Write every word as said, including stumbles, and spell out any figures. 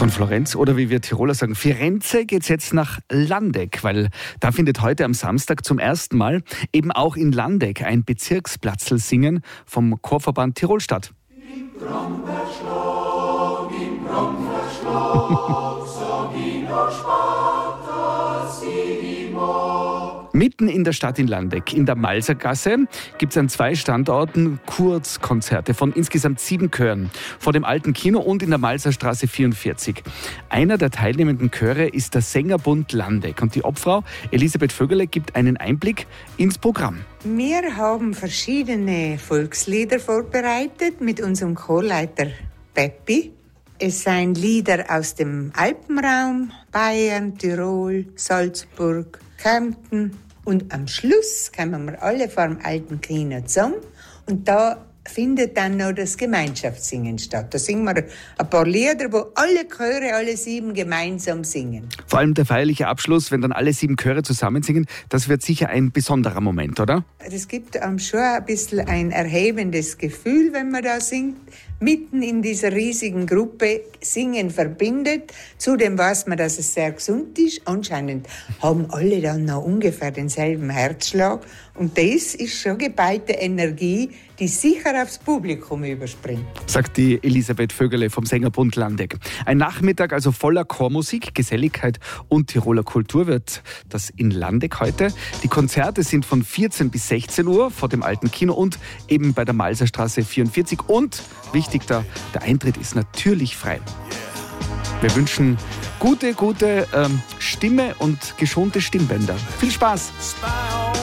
Von Florenz oder wie wir Tiroler sagen, Firenze geht's jetzt nach Landeck, weil da findet heute am Samstag zum ersten Mal eben auch in Landeck ein Bezirksplatzl-Singen vom Chorverband Tirol statt. Im Brombeerschlag, im Brombeerschlag, sag ich noch Sparta, sieh ich mag. Mitten in der Stadt in Landeck, in der Malsergasse, gibt es an zwei Standorten Kurzkonzerte von insgesamt sieben Chören. Vor dem alten Kino und in der Malserstraße vierundvierzig. Einer der teilnehmenden Chöre ist der Sängerbund Landeck. Und die Obfrau Elisabeth Vögele gibt einen Einblick ins Programm. Wir haben verschiedene Volkslieder vorbereitet mit unserem Chorleiter Peppi. Es sind Lieder aus dem Alpenraum, Bayern, Tirol, Salzburg, Kärnten. Und am Schluss kommen wir alle vor dem alten Kino zusammen. Und da findet dann noch das Gemeinschaftssingen statt. Da singen wir ein paar Lieder, wo alle Chöre, alle sieben gemeinsam singen. Vor allem der feierliche Abschluss, wenn dann alle sieben Chöre zusammen singen, das wird sicher ein besonderer Moment, oder? Das gibt einem schon ein bisschen ein erhebendes Gefühl, wenn man da singt. Mitten in dieser riesigen Gruppe Singen verbindet. Zudem weiß man, dass es sehr gesund ist. Anscheinend haben alle dann noch ungefähr denselben Herzschlag. Und das ist schon geballte Energie, die sicher aufs Publikum überspringt. Sagt die Elisabeth Vögele vom Sängerbund Landeck. Ein Nachmittag also voller Chormusik, Geselligkeit und Tiroler Kultur wird das in Landeck heute. Die Konzerte sind von vierzehn bis sechzehn Uhr vor dem alten Kino und eben bei der Malserstraße vierundvierzig. Und wichtig da, der Eintritt ist natürlich frei. Wir wünschen gute, gute ähm, Stimme und geschonte Stimmbänder. Viel Spaß!